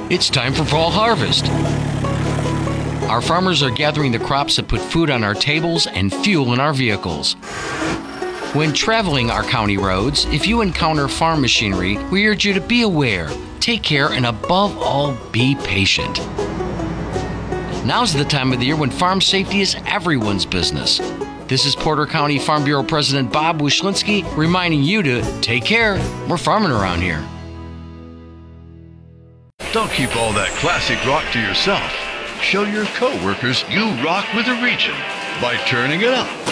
It's time for fall harvest. Our farmers are gathering the crops that put food on our tables and fuel in our vehicles. When traveling our county roads, if you encounter farm machinery, we urge you to be aware, take care, and above all, be patient. Now's the time of the year when farm safety is everyone's business. This is Porter County Farm Bureau President Bob Wyszynski reminding you to take care. We're farming around here. Don't keep all that classic rock to yourself. Show your co-workers you rock with a region by turning it up.